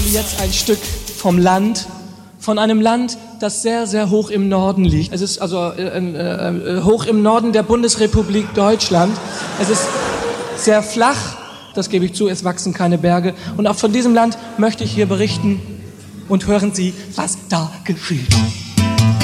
jetzt ein Stück vom Land, von einem Land, das sehr, sehr hoch im Norden liegt. Es ist also hoch im Norden der Bundesrepublik Deutschland. Es ist sehr flach, das gebe ich zu, es wachsen keine Berge. Und auch von diesem Land möchte ich hier berichten und hören Sie, was da geschieht.